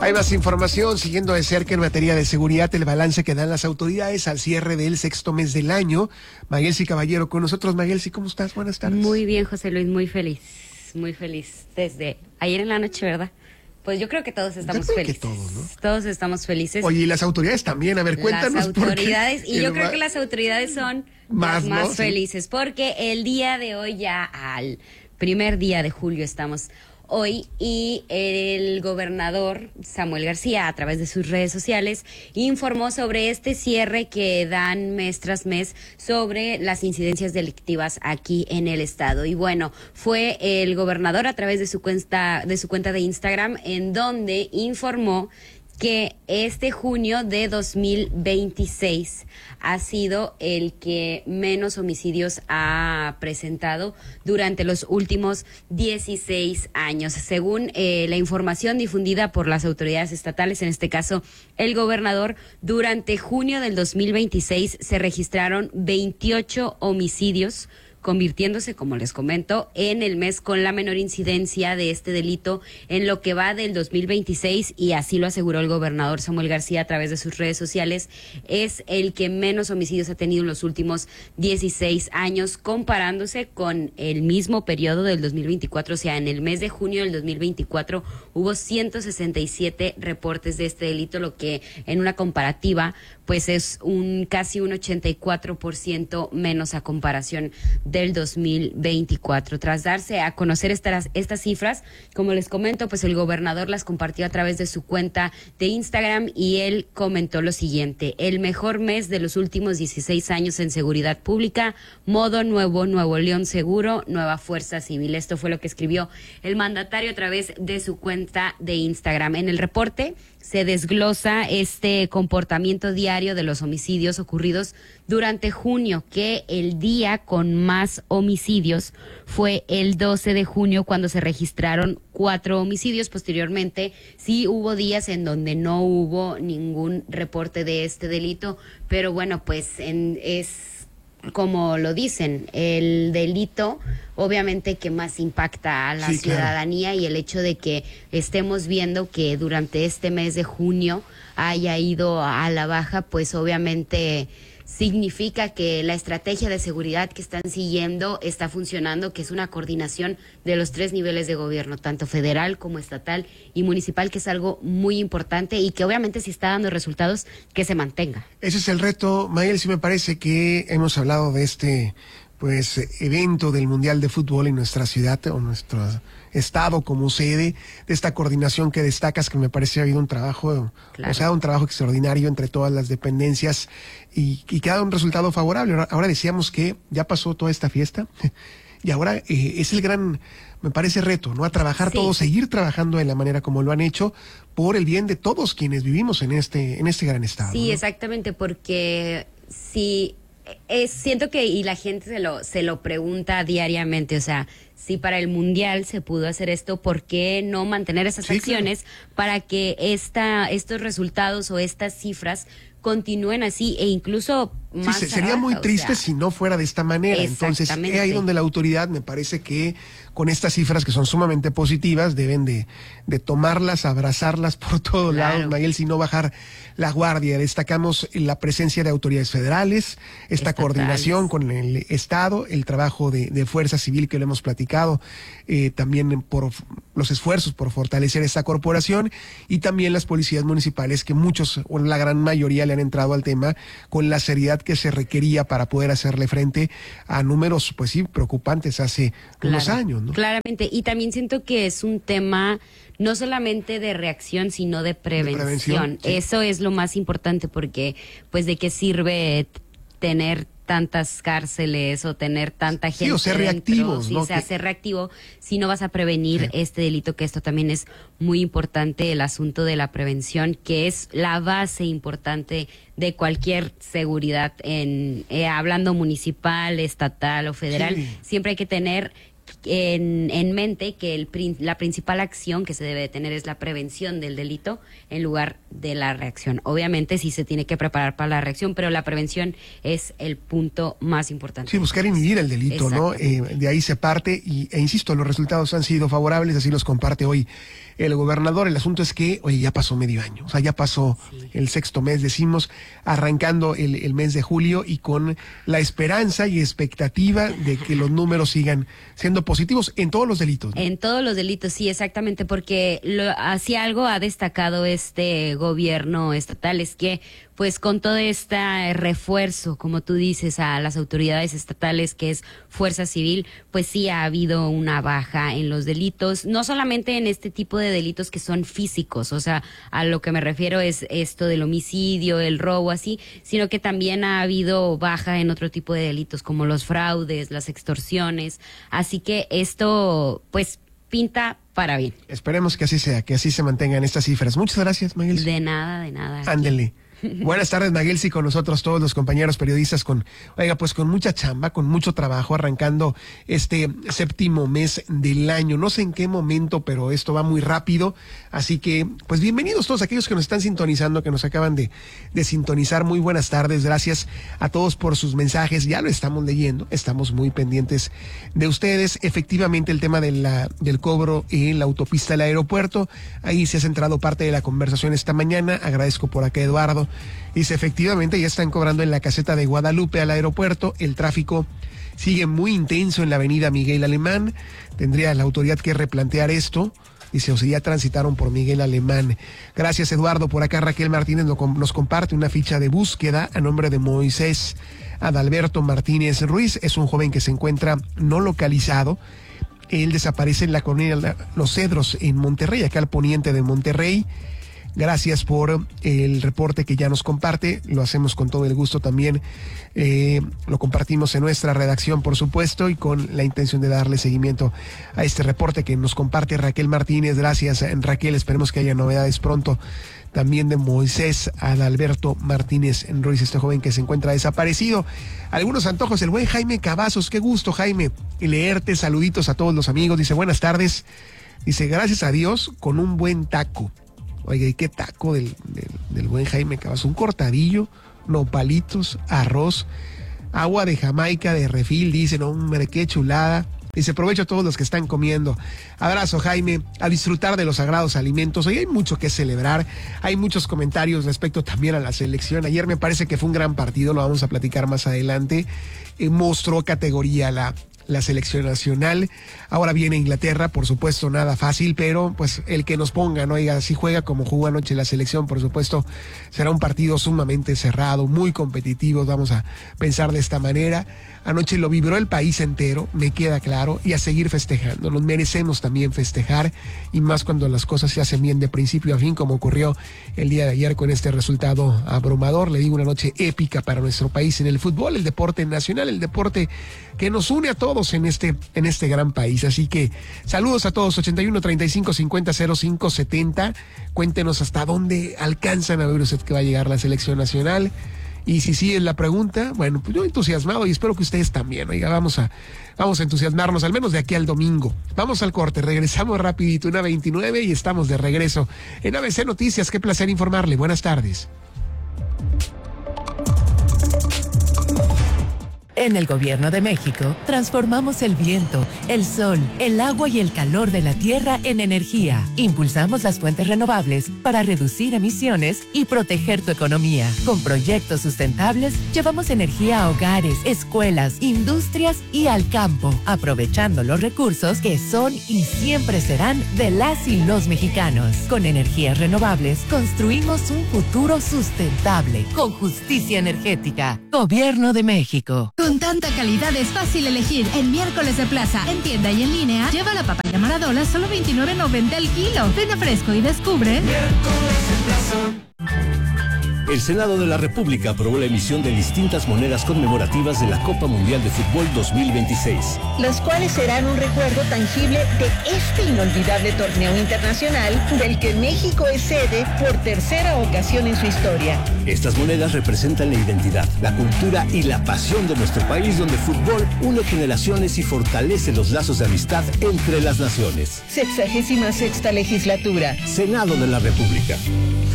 Hay más información, siguiendo de cerca en materia de seguridad, el balance que dan las autoridades al cierre del sexto mes del año. Maguelsi Caballero con nosotros. Maguelsi, ¿cómo estás? Buenas tardes. Muy bien, José Luis, muy feliz desde ayer en la noche, ¿verdad? Pues yo creo que todos estamos felices. Que todos, ¿no? Todos estamos felices. Oye, y las autoridades también, a ver, cuéntanos. Las autoridades, y yo creo que las autoridades son más felices, porque el día de hoy, ya al primer día de julio estamos hoy, y el gobernador Samuel García, a través de sus redes sociales, informó sobre este cierre que dan mes tras mes sobre las incidencias delictivas aquí en el estado. Y bueno, fue el gobernador a través de su cuenta de Instagram, en donde informó que este junio de 2026 ha sido el que menos homicidios ha presentado durante los últimos 16 años. Según la información difundida por las autoridades estatales, en este caso el gobernador, durante junio del 2026 se registraron 28 homicidios, convirtiéndose, como les comento, en el mes con la menor incidencia de este delito en lo que va del 2026, y así lo aseguró el gobernador Samuel García a través de sus redes sociales. Es el que menos homicidios ha tenido en los últimos 16 años, comparándose con el mismo periodo del 2024, o sea, en el mes de junio del 2024 hubo 167 reportes de este delito, lo que en una comparativa pues es casi un 84% menos a comparación del 2024. Tras darse a conocer estas cifras, como les comento, pues el gobernador las compartió a través de su cuenta de Instagram, y él comentó lo siguiente: el mejor mes de los últimos 16 años en seguridad pública, modo nuevo, Nuevo León seguro, nueva fuerza civil. Esto fue lo que escribió el mandatario a través de su cuenta de Instagram. En el reporte se desglosa este comportamiento diario de los homicidios ocurridos durante junio, que el día con más homicidios fue el 12 de junio, cuando se registraron 4 homicidios. Posteriormente, sí hubo días en donde no hubo ningún reporte de este delito, pero bueno, pues es como lo dicen, el delito obviamente que más impacta a la ciudadanía, claro. Y el hecho de que estemos viendo que durante este mes de junio haya ido a la baja, pues obviamente significa que la estrategia de seguridad que están siguiendo está funcionando, que es una coordinación de los 3 niveles de gobierno, tanto federal como estatal y municipal, que es algo muy importante y que obviamente, si está dando resultados, que se mantenga. Ese es el reto, Mayel. Sí, me parece que hemos hablado de este evento del Mundial de Fútbol en nuestra ciudad o nuestro estado como sede, de esta coordinación que destacas, que me parece que ha habido un trabajo, claro. O sea, un trabajo extraordinario entre todas las dependencias y que ha dado un resultado favorable. Ahora decíamos que ya pasó toda esta fiesta y ahora es el gran, me parece, reto, ¿no? A trabajar todos, seguir trabajando de la manera como lo han hecho, por el bien de todos quienes vivimos en este gran estado. Sí, ¿no? Exactamente, porque sí. Siento que, y la gente se lo pregunta diariamente, o sea, si para el Mundial se pudo hacer esto, ¿por qué no mantener esas acciones para que estos resultados o estas cifras continúen así, e incluso más sería muy triste si no fuera de esta manera? Entonces, es ahí donde la autoridad, me parece que con estas cifras que son sumamente positivas, deben de tomarlas, abrazarlas por todos lados, Mayel, si no bajar la guardia. Destacamos la presencia de autoridades federales, esta coordinación con el Estado, el trabajo de Fuerza Civil que lo hemos platicado, también por los esfuerzos por fortalecer esta corporación, y también las policías municipales, que muchos, o la gran mayoría, le han entrado al tema con la seriedad que se requería para poder hacerle frente a números, pues sí, preocupantes hace unos años, ¿no? Claramente, y también siento que es un tema no solamente de reacción, sino de prevención. Sí. Eso es lo más importante, porque pues de qué sirve tener tantas cárceles o tener tanta gente o ser reactivos, ¿no? Ser reactivo si no vas a prevenir este delito, que esto también es muy importante, el asunto de la prevención, que es la base importante de cualquier seguridad, hablando municipal, estatal o federal. Siempre hay que tener en mente que la principal acción que se debe tener es la prevención del delito en lugar de la reacción. Obviamente sí se tiene que preparar para la reacción, pero la prevención es el punto más importante. Sí, buscar inhibir el delito, ¿no? De ahí se parte e insisto, los resultados han sido favorables, así los comparte hoy el gobernador. El asunto es que, oye, ya pasó medio año, o sea, ya pasó el sexto mes, decimos, arrancando el mes de julio y con la esperanza y expectativa de que los números sigan siendo positivos en todos los delitos, ¿no? En todos los delitos, sí, exactamente, porque así algo ha destacado este gobierno estatal es que pues con todo este refuerzo, como tú dices, a las autoridades estatales, que es Fuerza Civil, pues sí ha habido una baja en los delitos, no solamente en este tipo de delitos que son físicos, o sea, a lo que me refiero es esto del homicidio, el robo, así, sino que también ha habido baja en otro tipo de delitos, como los fraudes, las extorsiones, así que esto, pues, pinta para bien. Esperemos que así sea, que así se mantengan estas cifras. Muchas gracias, Maguelsi. De nada, de nada. Ándele. Buenas tardes, Maguelsi, con nosotros todos los compañeros periodistas con mucha chamba, con mucho trabajo, arrancando este séptimo mes del año. No sé en qué momento, pero esto va muy rápido, así que pues bienvenidos todos aquellos que nos están sintonizando, que nos acaban de sintonizar. Muy buenas tardes, gracias a todos por sus mensajes, ya lo estamos leyendo, estamos muy pendientes de ustedes. Efectivamente, el tema del cobro en la autopista del aeropuerto, ahí se ha centrado parte de la conversación esta mañana. Agradezco por acá, Eduardo. Dice, efectivamente, ya están cobrando en la caseta de Guadalupe al aeropuerto. El tráfico sigue muy intenso en la avenida Miguel Alemán. Tendría la autoridad que replantear esto. Dice, o sea, ya transitaron por Miguel Alemán. Gracias, Eduardo. Por acá Raquel Martínez nos comparte una ficha de búsqueda a nombre de Moisés Adalberto Martínez Ruiz. Es un joven que se encuentra no localizado. Él desaparece en la colonia Los Cedros en Monterrey, acá al poniente de Monterrey. Gracias por el reporte que ya nos comparte, lo hacemos con todo el gusto también, lo compartimos en nuestra redacción, por supuesto, y con la intención de darle seguimiento a este reporte que nos comparte Raquel Martínez. Gracias, Raquel, esperemos que haya novedades pronto también de Moisés Adalberto Martínez Ruiz, este joven que se encuentra desaparecido. Algunos antojos, el buen Jaime Cavazos, qué gusto, Jaime, leerte, saluditos a todos los amigos. Dice, buenas tardes, dice, gracias a Dios, con un buen taco. Oiga, ¿y qué taco del buen Jaime Cavazos? Un cortadillo, nopalitos, arroz, agua de Jamaica de refil, dicen, hombre, qué chulada. Dice, provecho a todos los que están comiendo. Abrazo, Jaime, a disfrutar de los sagrados alimentos. Hoy hay mucho que celebrar, hay muchos comentarios respecto también a la selección. Ayer me parece que fue un gran partido, lo vamos a platicar más adelante. Mostró categoría la selección nacional. Ahora viene Inglaterra, por supuesto, nada fácil, pero pues el que nos ponga, ¿no? Oiga, si juega como jugó anoche la selección, por supuesto, será un partido sumamente cerrado, muy competitivo, vamos a pensar de esta manera. Anoche lo vibró el país entero, me queda claro, y a seguir festejando. Nos merecemos también festejar, y más cuando las cosas se hacen bien de principio a fin, como ocurrió el día de ayer con este resultado abrumador. Le digo, una noche épica para nuestro país en el fútbol, el deporte nacional, el deporte que nos une a todos en este gran país. Así que saludos a todos. 81 35 50 05 70. Cuéntenos hasta dónde alcanzan a ver usted que va a llegar la selección nacional. Y si sí es la pregunta, bueno, pues yo entusiasmado y espero que ustedes también. Oiga, vamos a entusiasmarnos, al menos de aquí al domingo. Vamos al corte, regresamos rapidito, 1:29 y estamos de regreso en ABC Noticias. Qué placer informarle. Buenas tardes. En el Gobierno de México, transformamos el viento, el sol, el agua y el calor de la tierra en energía. Impulsamos las fuentes renovables para reducir emisiones y proteger tu economía. Con proyectos sustentables, llevamos energía a hogares, escuelas, industrias y al campo, aprovechando los recursos que son y siempre serán de las y los mexicanos. Con energías renovables, construimos un futuro sustentable, con justicia energética. Gobierno de México. Con tanta calidad es fácil elegir. En Miércoles de Plaza, en tienda y en línea, lleva la papaya Maradola solo $29.90 el kilo. Ven a Fresco y descubre. Miércoles de Plaza. El Senado de la República aprobó la emisión de distintas monedas conmemorativas de la Copa Mundial de Fútbol 2026. Las cuales serán un recuerdo tangible de este inolvidable torneo internacional del que México es sede por tercera ocasión en su historia. Estas monedas representan la identidad, la cultura y la pasión de nuestro país, donde el fútbol une generaciones y fortalece los lazos de amistad entre las naciones. 66ª legislatura. Senado de la República.